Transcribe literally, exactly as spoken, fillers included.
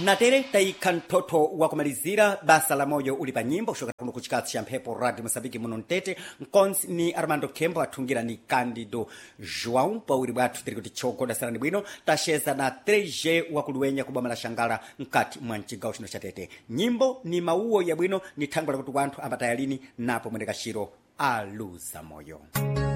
natere taikha mthotho wa kumalizira basa la moyo uli pa nyimbo kuchoka kuno kuchikatsi cha mphepo radio Mosambiki muno mtete mkonzi ni Armando Kembo athungira ni Candido João pauli bwathu tiri kuti chogoda salani bwino tasheza na três G wa kuluwenya kubama la Xangala mkati mwa mchigawo chino cha Tete. Nyimbo ni mauwo ya bwino ni thango la kuti wanthu amatayalini napo mwendeka shiro aluza moyo.